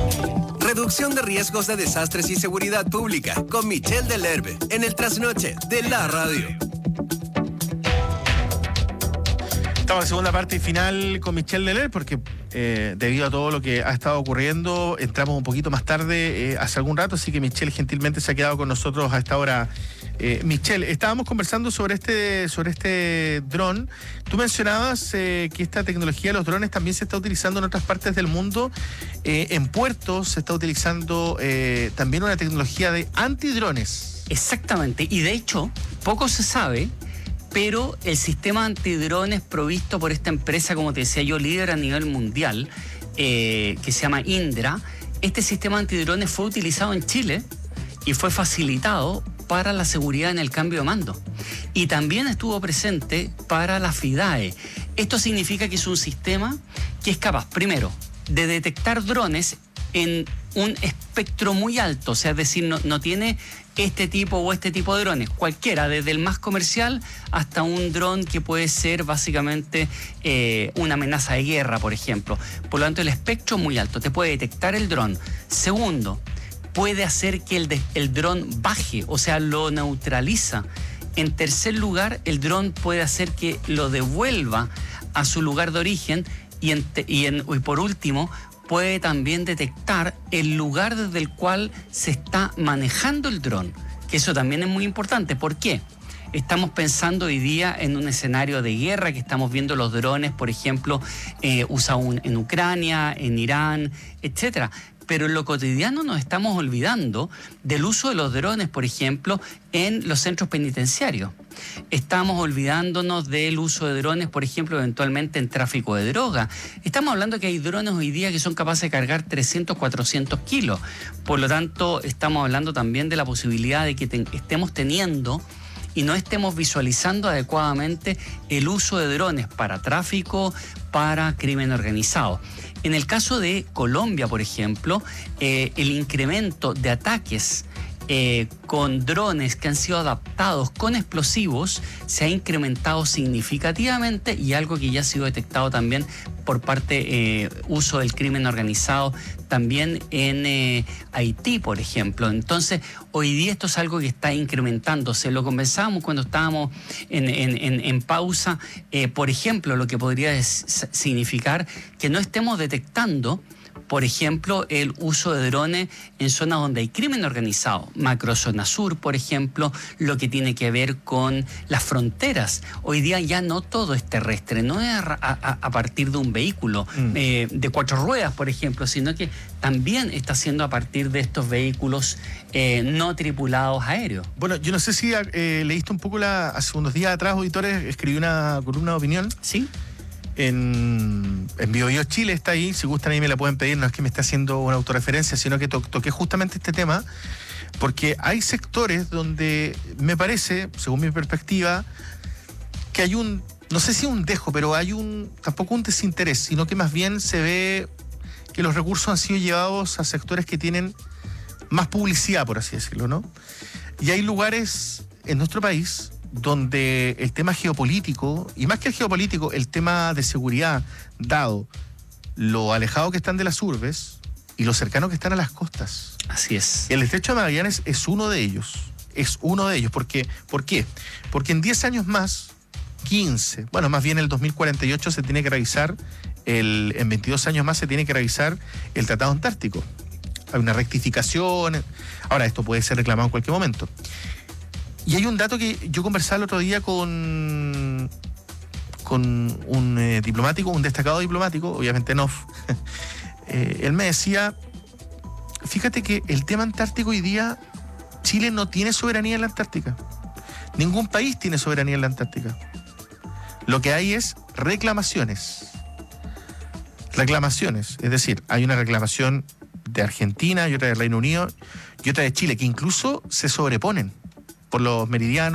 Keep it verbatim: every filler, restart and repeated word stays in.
Reducción de riesgos de desastres y seguridad pública con Michelle Delerbe en el Trasnoche de la Radio. Estamos en segunda parte y final con Michelle Delerbe porque eh, debido a todo lo que ha estado ocurriendo, entramos un poquito más tarde, eh, hace algún rato, así que Michelle gentilmente se ha quedado con nosotros a esta hora. Eh, Michelle, estábamos conversando sobre este sobre este dron. Tú mencionabas eh, que esta tecnología de los drones también se está utilizando en otras partes del mundo. Eh, en puertos se está utilizando eh, también una tecnología de antidrones. Exactamente, y de hecho, poco se sabe, pero el sistema antidrones provisto por esta empresa, como te decía yo, líder a nivel mundial, eh, que se llama Indra, este sistema antidrones fue utilizado en Chile y fue facilitado para la seguridad en el cambio de mando. Y también estuvo presente para la FIDAE. Esto significa que es un sistema que es capaz, primero, de detectar drones en un espectro muy alto, o sea, es decir, no, no tiene este tipo o este tipo de drones, cualquiera, desde el más comercial hasta un dron que puede ser básicamente eh, una amenaza de guerra, por ejemplo. Por lo tanto, el espectro es muy alto, te puede detectar el dron. Segundo, puede hacer que el, de, el dron baje, o sea, lo neutraliza. En tercer lugar, el dron puede hacer que lo devuelva a su lugar de origen y, en, y, en, y por último, puede también detectar el lugar desde el cual se está manejando el dron, que eso también es muy importante. ¿Por qué? Estamos pensando hoy día en un escenario de guerra, que estamos viendo los drones, por ejemplo, eh, usados en Ucrania, en Irán, etcétera. Pero en lo cotidiano nos estamos olvidando del uso de los drones, por ejemplo, en los centros penitenciarios. Estamos olvidándonos del uso de drones, por ejemplo, eventualmente en tráfico de droga. Estamos hablando que hay drones hoy día que son capaces de cargar trescientos, cuatrocientos kilos. Por lo tanto, estamos hablando también de la posibilidad de que te, estemos teniendo y no estemos visualizando adecuadamente el uso de drones para tráfico, para crimen organizado. En el caso de Colombia, por ejemplo, eh, el incremento de ataques eh, con drones que han sido adaptados con explosivos se ha incrementado significativamente, y algo que ya ha sido detectado también por parte eh, uso del crimen organizado también en eh, Haití, por ejemplo. Entonces, hoy día esto es algo que está incrementándose. Lo conversábamos cuando estábamos en, en, en, en pausa. Eh, por ejemplo, lo que podría es, significar que no estemos detectando, por ejemplo, el uso de drones en zonas donde hay crimen organizado. Macrozona Sur, por ejemplo, lo que tiene que ver con las fronteras. Hoy día ya no todo es terrestre, no es a, a, a partir de un vehículo mm. eh, de cuatro ruedas, por ejemplo, sino que también está siendo a partir de estos vehículos eh, no tripulados aéreos. Bueno, yo no sé si eh, leíste un poco la, hace unos días atrás, auditores, escribí una columna de opinión. Sí. En, en BioBio Chile está ahí, si gustan ahí me la pueden pedir, no es que me esté haciendo una autorreferencia, sino que to toqué justamente este tema, porque hay sectores donde me parece, según mi perspectiva, que hay un, no sé si un dejo, pero hay un, tampoco un desinterés, sino que más bien se ve que los recursos han sido llevados a sectores que tienen más publicidad, por así decirlo, ¿no? Y hay lugares en nuestro país donde el tema geopolítico, y más que el geopolítico, el tema de seguridad, dado lo alejado que están de las urbes y lo cercano que están a las costas. Así es. El estrecho de Magallanes es uno de ellos, es uno de ellos. ¿Por qué? ¿Por qué? Porque en diez años más, quince, bueno, más bien el dos mil cuarenta y ocho se tiene que revisar, el, en veintidós años más se tiene que revisar el Tratado Antártico. Hay una rectificación, ahora esto puede ser reclamado en cualquier momento. Y hay un dato que yo conversaba el otro día con, con un eh, diplomático, un destacado diplomático, obviamente no. eh, él me decía, fíjate que el tema antártico hoy día, Chile no tiene soberanía en la Antártica. Ningún país tiene soberanía en la Antártica. Lo que hay es reclamaciones. Reclamaciones, es decir, hay una reclamación de Argentina y otra de Reino Unido y otra de Chile, que incluso se sobreponen por los meridianos.